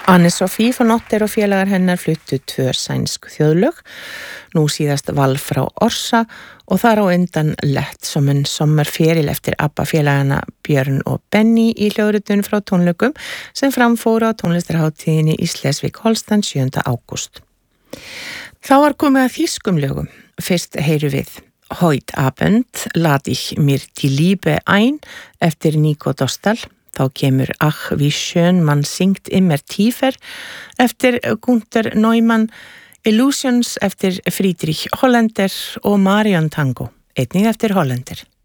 Anne-Sophie von Otter og félagar hennar fluttu 2 sænsk þjóðlög, nú síðast Val frá Orsa og þar á undan Lett som en sommarferil eftir ABBA-félagana Björn og Benny í hljóðritun frá tónleikum sem framfóru á tónlistarhátíðinni í Schleswig-Holstein 7. ágúst. Þá var komið að þýskum lögum. Fyrst heyru við Heut Abend lad ich mir die Liebe ein eftir Nico Dostal. Þá kemur Ach, wie schön man singt immer tiefer eftir Gunther Neumann, Illusions eftir Friedrich Holländer og Marion Tango, einnig eftir Holländer.